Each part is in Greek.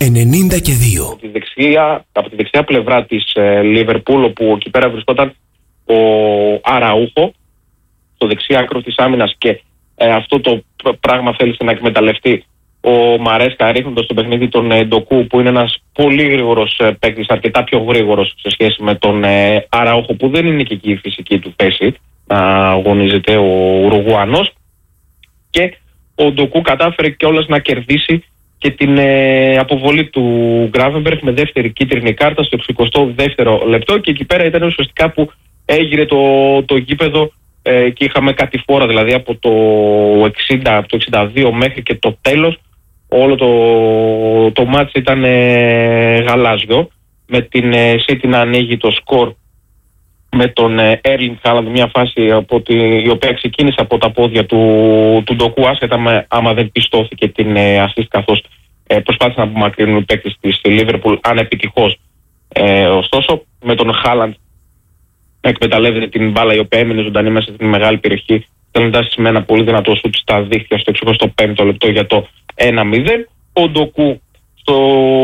92. Από τη δεξιά πλευρά της Λίβερπουλ, όπου εκεί πέρα βρισκόταν ο Αραούχο, στο δεξί άκρο της άμυνας, και αυτό το πράγμα θέλησε να εκμεταλλευτεί ο Μαρέσκα, ρίχνοντας στο παιχνίδι τον Ντοκού, που είναι ένας πολύ γρήγορος παίκτης, αρκετά πιο γρήγορος σε σχέση με τον Αραούχο, που δεν είναι και εκεί η φυσική του θέση να αγωνίζεται ο Ουρουγουανός. Και ο Ντοκού κατάφερε κιόλας να κερδίσει και την αποβολή του Γκράβενμπεργκ με δεύτερη κίτρινη κάρτα στο 62ο λεπτό, και εκεί πέρα ήταν ουσιαστικά που έγειρε το γήπεδο και είχαμε κατηφόρα, δηλαδή από το 62 μέχρι και το τέλος όλο το μάτς ήταν γαλάζιο, με την City να ανοίγει το σκορ με τον Έρλινγκ Χάλαντ, μια φάση η οποία ξεκίνησε από τα πόδια του Ντοκού, άσχετα άμα δεν πιστώθηκε την assist, καθώς προσπάθησε να απομακρύνουν οι παίκτες της Liverpool ανεπιτυχώς. Ωστόσο, με τον Χάλαντ να εκμεταλλεύεται την μπάλα, η οποία έμεινε ζωντανή μέσα στην μεγάλη περιοχή, στέλνοντας με ένα πολύ δυνατό σουτ στα δίχτυα στο 65ο λεπτό για το 1-0. Ο Ντοκού στο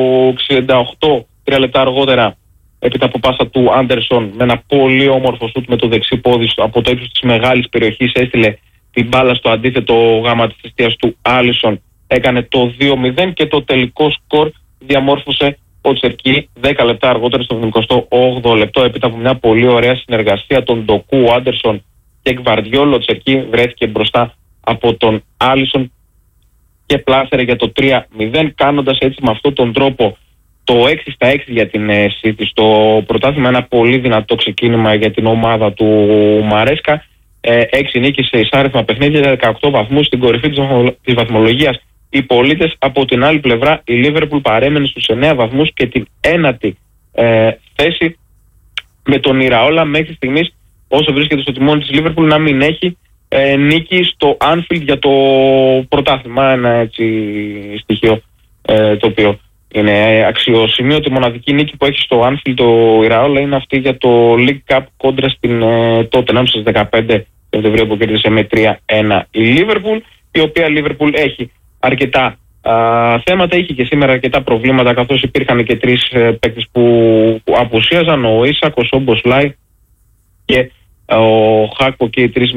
68, 3 λεπτά αργότερα, έπειτα από πάσα του Άντερσον, με ένα πολύ όμορφο σουτ με το δεξί πόδι από το ύψος της μεγάλης περιοχής, έστειλε την μπάλα στο αντίθετο γάμα της εστίας του Άλισον, έκανε το 2-0, και το τελικό σκορ διαμόρφωσε ο Τσερκί 10 λεπτά αργότερα στο 78ο λεπτό, έπειτα από μια πολύ ωραία συνεργασία των Ντοκού, Άντερσον και Γκβαρδιόλ. Ο Τσερκί βρέθηκε μπροστά από τον Άλισον και πλάσερε για το 3-0, κάνοντας έτσι με αυτόν τον τρόπο το 6-6 για την City στο πρωτάθλημα. Ένα πολύ δυνατό ξεκίνημα για την ομάδα του Μαρέσκα. 6 νίκες σε εισάριθμα παιχνίδια, 18 βαθμούς στην κορυφή της βαθμολογίας. Οι πολίτες. Από την άλλη πλευρά, η Liverpool παρέμενε στους 9 βαθμούς και την 9η θέση, με τον Ιραόλα μέχρι στιγμής, όσο βρίσκεται στο τιμόνι της Liverpool, να μην έχει νίκη στο Anfield για το πρωτάθλημα. Ένα έτσι στοιχείο το οποίο είναι αξιοσημείωτη. Η μοναδική νίκη που έχει στο Anfield το Ιραόλα είναι αυτή για το League Cup κόντρα στην Tottenham στις 15 Σεπτεμβρίου, που κέρδισε με 3-1 η Liverpool, η οποία Liverpool έχει αρκετά θέματα, είχε και σήμερα αρκετά προβλήματα, καθώς υπήρχαν και 3 παίκτες που απουσίαζαν, ο Ίσακ, ο Σόμποσλάι και ο Χάκο, και οι 3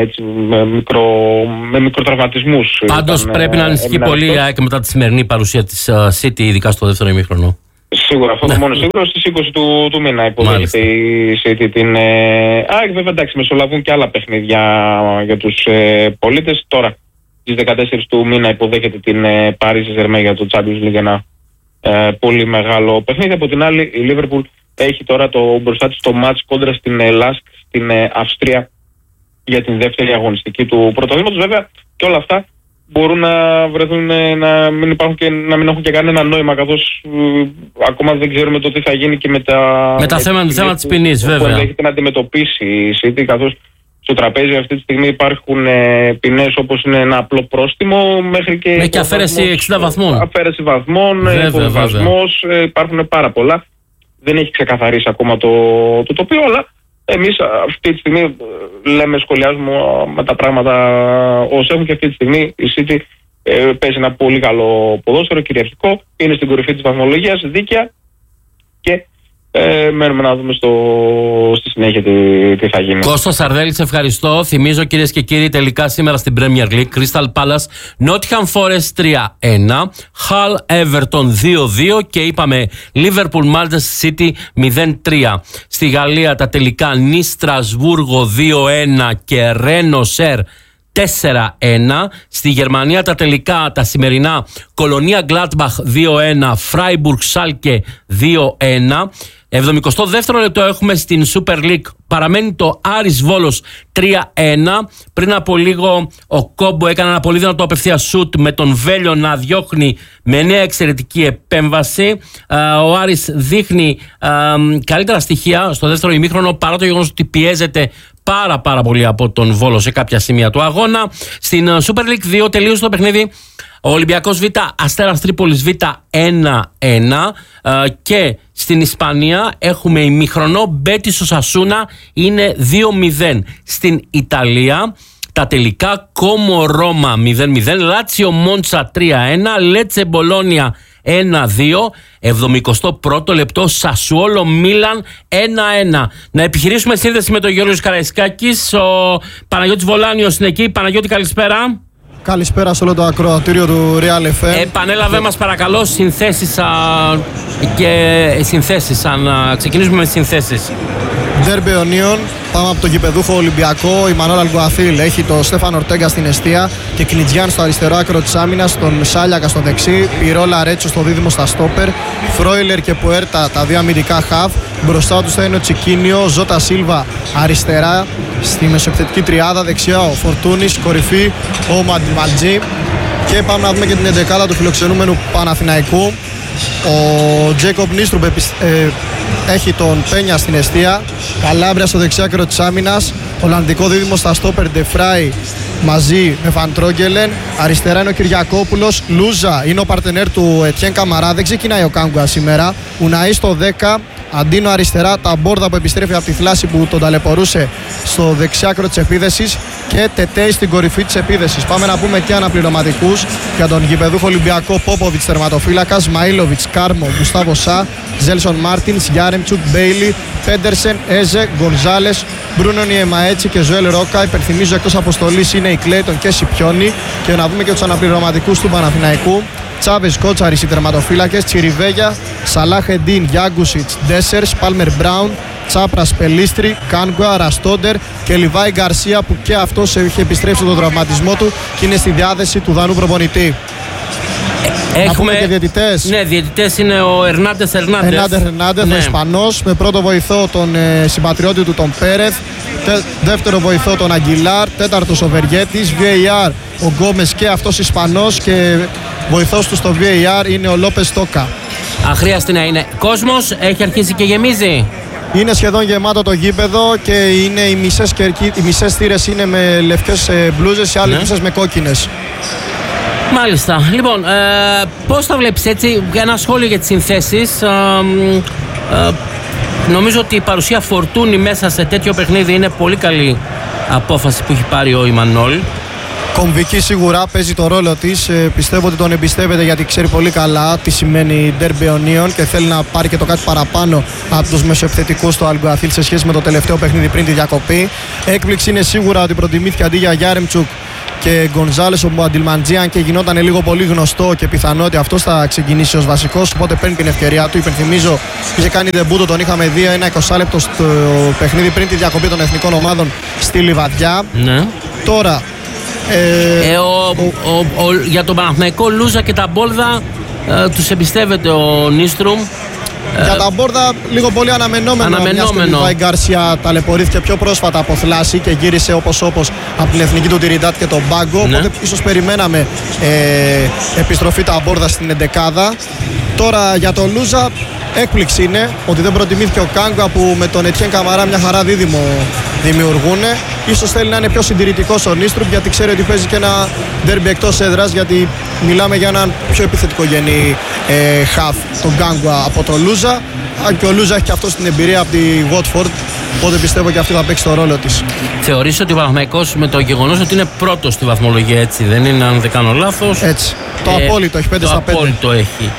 με μικροτραυματισμούς. Πάντως πρέπει να ανησυχεί πολύ μετά τη σημερινή παρουσία της City, ειδικά στο δεύτερο ημίχρονο. Σίγουρα, αυτό το μόνο σίγουρο. Στις 20 του μήνα υποδέχεται η City την βέβαια, εντάξει, μεσολαβούν και άλλα παιχνίδια για τους πολίτες. Τώρα στις 14 του μήνα υποδέχεται την Paris Saint-Germain για το Champions League, ένα πολύ μεγάλο παιχνίδι. Από την άλλη, η Liverpool έχει τώρα μπροστά της το μάτς κόντρα στην Lask στην Αυστρία για την δεύτερη αγωνιστική του πρωταθλήματος. Βέβαια, και όλα αυτά μπορούν να βρεθούν να μην υπάρχουν και να μην έχουν και κανένα νόημα, καθώς ακόμα δεν ξέρουμε το τι θα γίνει και με τα θέμα της ποινής, βέβαια. Που ενδέχεται να αντιμετωπίσει η City, καθώς στο τραπέζι αυτή τη στιγμή υπάρχουν ποινές όπως είναι ένα απλό πρόστιμο μέχρι και αφαίρεση 60 βαθμών. Αφαίρεση βαθμών, υποβιβασμός, υπάρχουν πάρα πολλά. Δεν έχει ξεκαθαρίσει ακόμα το τοπίο, αλλά εμείς αυτή τη στιγμή σχολιάζουμε με τα πράγματα όσο έχουν, και αυτή τη στιγμή η City παίζει ένα πολύ καλό ποδόσφαιρο, κυριαρχικό, είναι στην κορυφή της βαθμολογίας, δίκαια, και μένουμε να δούμε στη συνέχεια τι θα γίνει. Κώστα Σαρδέλη, σε ευχαριστώ. Θυμίζω, κυρίες και κύριοι, τελικά σήμερα στην Premier League: Crystal Palace Nottingham Forest 3-1, Hull Everton 2-2 και είπαμε Liverpool Manchester City 0-3. Στη Γαλλία τα τελικά: Nice Στρασβούργο 2-1 και Rennes Auxerre 4-1. Στη Γερμανία τα τελικά, τα σημερινά: Κολονία Gladbach 2-1, Freiburg Schalke 2-1. 72ο λεπτό έχουμε στην Super League, παραμένει το Άρης Βόλος 3-1. Πριν από λίγο ο Κόμπο έκανε ένα πολύ δυνατό απευθεία σουτ με τον Βέλιο να διώχνει με νέα εξαιρετική επέμβαση. Ο Άρης δείχνει καλύτερα στοιχεία στο δεύτερο ημίχρονο, παρά το γεγονός ότι πιέζεται πάρα πολύ από τον Βόλο σε κάποια σημεία του αγώνα. Στην Super League 2 τελείωσε το παιχνίδι ο Ολυμπιακός Β, Αστέρας Τρίπολης Β 1-1, και στην Ισπανία έχουμε ημιχρονό Μπέτις Οσασούνα, είναι 2-0. Στην Ιταλία τα τελικά: Κόμο Ρώμα 0-0, Λάτσιο Μόντσα 3-1, Λέτσε Μπολόνια 1-2, 71ο λεπτό, Σασουόλο Μίλαν 1-1. Να επιχειρήσουμε σύνδεση με τον Γιώργο Καραϊσκάκης. Ο Παναγιώτης Βολάνιος είναι εκεί. Παναγιώτη, καλησπέρα. Καλησπέρα σε όλο το ακροατήριο του Real FM. Επανέλαβε μας παρακαλώ συνθέσεις ξεκινήσουμε με τις συνθέσεις. Ντέρμπι Ονίων, πάμε από τον γηπεδούχο Ολυμπιακό. Η Μανώλα Αλγκουαθίλ έχει τον Στέφανο Ορτέγκα στην εστία και Κλιτζιάν στο αριστερό άκρο της άμυνας, τον Σάλιακα στο δεξί, Πιρόλα Ρέτσο στο δίδυμο στα στόπερ, Φρόιλερ και Πουέρτα τα δύο αμυντικά χαφ. Μπροστά τους θα είναι ο Τσικίνιο, Ζώτα Σίλβα αριστερά στη μεσοεπιθετική τριάδα, δεξιά ο Φορτούνης, κορυφή ο Μαντιμαλτζή. Και πάμε να δούμε και την εντεκάδα του φιλοξενούμενου Παναθηναϊκού. Ο Τζέικοπ Νίστρουμπ έχει τον Πένια στην εστία, Καλάμπρια στο δεξιάκρο της άμυνας, Ολλανδικό δίδυμο στα στόπερ Ντεφράι μαζί με Φαντρόγγελεν. Αριστερά είναι ο Κυριακόπουλος, Λούζα είναι ο παρτενέρ του Ετιέν Καμαρά, δεν ξεκινάει ο Κάγκουα σήμερα. Ουναή στο 10, Αντίνο αριστερά, Ταμπόρδα που επιστρέφει από τη θλάση που τον ταλαιπωρούσε στο δεξιάκρο της επίδεσης και Τετέι στην κορυφή της επίδεσης. Πάμε να πούμε και αναπληρωματικούς για τον γηπεδούχο Ολυμπιακό: Πόποβιτς τερματοφύλακας, Μαΐλοβιτς, Κάρμο, Γκουστάβο Σά, Ζέλσον Μάρτινς, Γιάρεμτσουκ, Μπέιλι, Πέντερσεν, Έζε, Γκονζάλες, Μπρούνο Νιεμαέτσι και Ζωέλ Ρόκα. Υπενθυμίζω εκτός αποστολής είναι η Κλέιτον και Σιπιόνι. Και να δούμε και τους αναπληρωματικούς του Παναθηναϊκού: Τσάβες Κότσαρης οι τερματοφύλακες, Τσιριβέγια, Σαλάχ Εντίν, Γιάγκουσιτς, Ντέσερς, Πάλμερ Μπράουν, Τσάπρας Πελίστρη, Κάνγκουα, Ραστόντερ και Λιβάη Γκαρσία που και αυτός έχει επιστρέψει τον τραυματισμό του και είναι στη διάθεση του Δανού προπονητή. Έχουμε και διαιτητές. Ναι, διαιτητές είναι ο Ερνάντες, ο Ισπανός, με πρώτο βοηθό τον συμπατριώτη του τον Πέρεθ, δεύτερο βοηθό τον Αγγιλάρ, τέταρτος ο Βεργέτης, VAR ο Γκόμες και αυτός Ισπανός και βοηθός του στο VAR είναι ο Λόπες Τόκα. Αχρίαστη να είναι. Κόσμος έχει αρχίσει και γεμίζει. Είναι σχεδόν γεμάτο το γήπεδο και είναι οι μισές θύρες είναι με λευκές μπλούζες, οι άλλες μισές με κόκκινες. Μάλιστα. Λοιπόν, πώς θα βλέπεις έτσι, ένα σχόλιο για τις συνθέσεις. Νομίζω ότι η παρουσία Φορτούνη μέσα σε τέτοιο παιχνίδι είναι πολύ καλή απόφαση που έχει πάρει ο Ιμανόλ. Κομβική σίγουρα, παίζει το ρόλο της. Πιστεύω ότι τον εμπιστεύεται γιατί ξέρει πολύ καλά τι σημαίνει ντέρμπι ονίων και θέλει να πάρει και το κάτι παραπάνω από τους μεσοεπιθετικούς του Αλγκουαθίλ σε σχέση με το τελευταίο παιχνίδι πριν τη διακοπή. Έκπληξη είναι σίγουρα ότι προτιμήθηκε αντί για Γιάρεμτσουκ και Γκονζάλες ο Μουαντιλμαντζή, αν και γινόταν λίγο πολύ γνωστό και πιθανό ότι αυτός θα ξεκινήσει ως βασικός, οπότε παίρνει την ευκαιρία του. Υπενθυμίζω, είχε κάνει ντεμπούτο, τον είχαμε δει ένα 20 λεπτό στο παιχνίδι πριν τη διακοπή των εθνικών ομάδων στη Λιβαδιά. Ναι. Τώρα για τον Παναθηναϊκό Λούζα και τα Μπόρδα τους εμπιστεύεται ο Νίστρουμ. Για τα Μπόρδα λίγο πολύ αναμενόμενο. Μιας και ο Λιβάη Γκαρσία ταλαιπωρήθηκε πιο πρόσφατα από θλάση και γύρισε όπως από την εθνική του Τιριντάτ και τον Μπάγκο. Ναι. Οπότε ίσως περιμέναμε επιστροφή τα Μπόρδα στην εντεκάδα. Τώρα για τον Λούζα έκπληξη είναι ότι δεν προτιμήθηκε ο Κάγκουα που με τον Ετιέν Καμαρά μια χαρά δίδυμο δημιουργούν. Ίσως θέλει να είναι πιο συντηρητικός ο Νίστρουμ γιατί ξέρει ότι παίζει και ένα ντέρμπι εκτός έδρας, γιατί μιλάμε για έναν πιο επιθετικογενή χαφ τον Κάγκουα από τον Λούζα. Αν και ο Λούζα έχει και αυτό την εμπειρία από τη Watford, οπότε πιστεύω και αυτή θα παίξει το ρόλο της. Θεωρείς ότι ο Παναθηναϊκός με το γεγονός ότι είναι πρώτος στη βαθμολογία, έτσι δεν είναι, αν δεν κάνω λάθος? Έτσι. Το απόλυτο έχει 5 στα 5. Το απόλυτο έχει.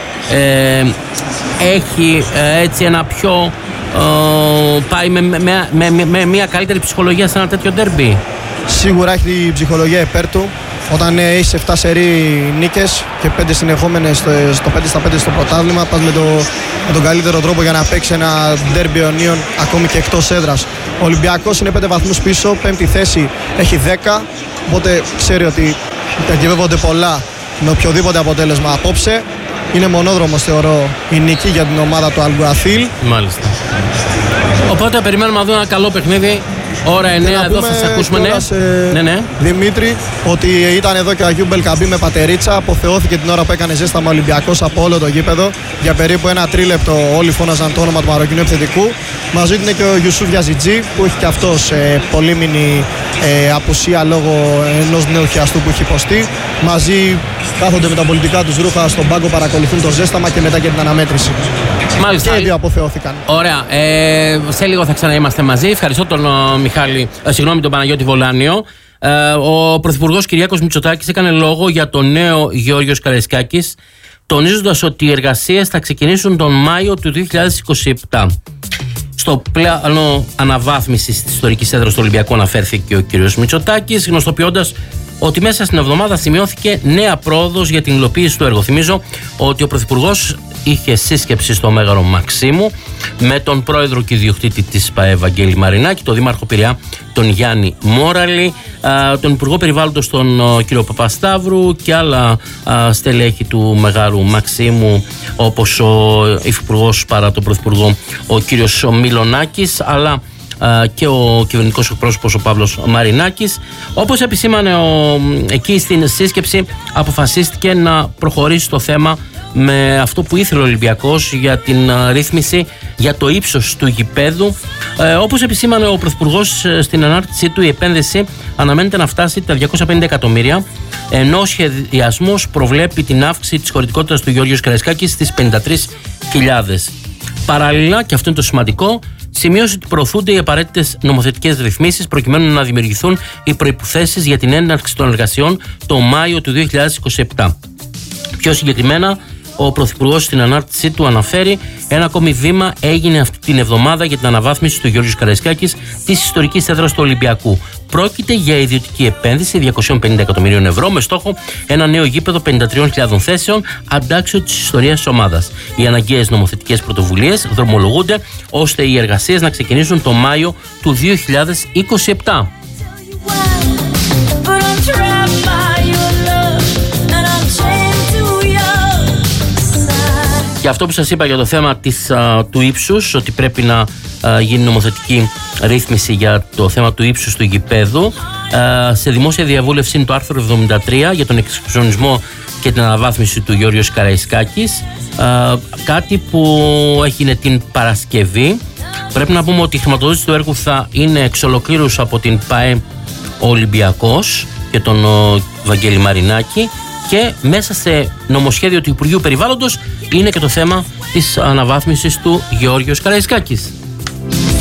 Έχει έτσι ένα πιο πάει με μια καλύτερη ψυχολογία σε ένα τέτοιο ντέρμπι. Σίγουρα έχει την ψυχολογία υπέρ του. Όταν έχει 7 σερί νίκες και 5 συνεχόμενες στο 5 στα 5 στο πρωτάθλημα, πας με τον καλύτερο τρόπο για να παίξει ένα ντέρμπι ονίων ακόμη και εκτός έδρας. Ο Ολυμπιακός είναι 5 βαθμούς πίσω, 5η θέση έχει 10, οπότε ξέρει ότι διακυβεύονται πολλά με οποιοδήποτε αποτέλεσμα απόψε. Είναι μονόδρομος θεωρώ η νίκη για την ομάδα του Αλγκουαθίλ. Μάλιστα. Οπότε περιμένουμε να δούμε ένα καλό παιχνίδι. Ώρα 9 εδώ θα σε ακούσουμε. Ναι. Δημήτρη, ότι ήταν εδώ και ο Αγίου Μπελκαμπή με πατερίτσα. Αποθεώθηκε την ώρα που έκανε ζέσταμα Ολυμπιακός από όλο το γήπεδο. Για περίπου ένα τρίλεπτο όλοι φώναζαν το όνομα του Μαροκινού επιθετικού. Μαζί του είναι και ο Ιουσούφ Γιαζιτζή που έχει και αυτός πολύμηνη απουσία λόγω ενός νέου χιαστού που έχει υποστεί. Μαζί κάθονται με τα πολιτικά τους ρούχα στον πάγκο, παρακολουθούν το ζέσταμα και μετά και την αναμέτρηση. Μάλιστα. Και οι δύο αποθεώθηκαν. Ωραία. Σε λίγο θα ξαναείμαστε μαζί. Ευχαριστώ τον τον Παναγιώτη Βολάνιο. Ο Πρωθυπουργός Κυριάκος Μητσοτάκης έκανε λόγο για τον νέο Γιώργος Καραϊσκάκης τονίζοντας ότι οι εργασίες θα ξεκινήσουν τον Μάιο του 2027. Στο πλάνο αναβάθμισης της ιστορικής έδρας του Ολυμπιακού αναφέρθηκε ο κ. Μητσοτάκης, γνωστοποιώντας ότι μέσα στην εβδομάδα σημειώθηκε νέα πρόοδος για την υλοποίηση του έργου. Θυμίζω ότι ο Πρωθυπουργός είχε σύσκεψη στο Μέγαρο Μαξίμου με τον πρόεδρο και ιδιοκτήτη της ΠΑΕ Βαγγέλη Μαρινάκη, τον δήμαρχο Πειραιά τον Γιάννη Μόραλη, τον υπουργό περιβάλλοντος τον κ. Παπασταύρου και άλλα στελέχη του Μεγάρου Μαξίμου, όπως ο υφυπουργός παρά τον πρωθυπουργό ο κ. Μιλονάκης, αλλά και ο κυβερνητικός εκπρόσωπος ο Παύλος Μαρινάκης. Όπως επισήμανε εκεί στην σύσκεψη, αποφασίστηκε να προχωρήσει το θέμα με αυτό που ήθελε ο Ολυμπιακός για την ρύθμιση για το ύψος του γηπέδου. Όπως επισήμανε ο Πρωθυπουργός στην ανάρτησή του, η επένδυση αναμένεται να φτάσει τα 250 εκατομμύρια, ενώ ο σχεδιασμός προβλέπει την αύξηση της χωρητικότητας του Γεώργιος Καραϊσκάκης στις 53.000. Παράλληλα, και αυτό είναι το σημαντικό, σημείωσε ότι προωθούνται οι απαραίτητες νομοθετικές ρυθμίσεις προκειμένου να δημιουργηθούν οι προϋποθέσεις για την έναρξη των εργασιών το Μάιο του 2027. Πιο συγκεκριμένα, ο Πρωθυπουργός στην ανάρτησή του αναφέρει: ένα ακόμη βήμα έγινε αυτή την εβδομάδα για την αναβάθμιση του Γεώργιου Καραϊσκάκης της ιστορικής έδρας του Ολυμπιακού. Πρόκειται για ιδιωτική επένδυση 250 εκατομμυρίων ευρώ με στόχο ένα νέο γήπεδο 53.000 θέσεων, αντάξιο της ιστορίας της ομάδας. Οι αναγκαίες νομοθετικές πρωτοβουλίες δρομολογούνται ώστε οι εργασίες να ξεκινήσουν το Μάιο του 2027. Και αυτό που σας είπα για το θέμα του ύψους, ότι πρέπει να γίνει νομοθετική ρύθμιση για το θέμα του ύψους του γηπέδου, σε δημόσια διαβούλευση είναι το άρθρο 73 για τον εξυγχρονισμό και την αναβάθμιση του Γεώργιος Καραϊσκάκης, κάτι που έγινε την Παρασκευή. Πρέπει να πούμε ότι η χρηματοδότηση του έργου θα είναι εξ ολοκλήρους από την ΠΑΕ Ολυμπιακός και τον Βαγγέλη Μαρινάκη, και μέσα σε νομοσχέδιο του Υπουργείου Περιβάλλοντος είναι και το θέμα της αναβάθμισης του Γεώργιος Καραϊσκάκης.